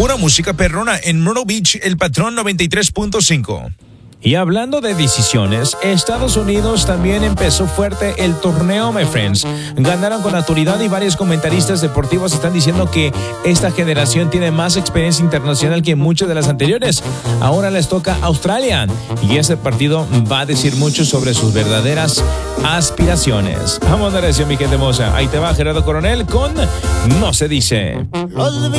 Pura música perrona en Myrtle Beach, El Patrón 93.5. Y hablando de decisiones, Estados Unidos también empezó fuerte el torneo, my friends. Ganaron con autoridad y varios comentaristas deportivos están diciendo que esta generación tiene más experiencia internacional que muchas de las anteriores. Ahora les toca Australia y ese partido va a decir mucho sobre sus verdaderas aspiraciones. Vamos a la reacción, mi gente hermosa. Ahí te va Gerardo Coronel con No se dice.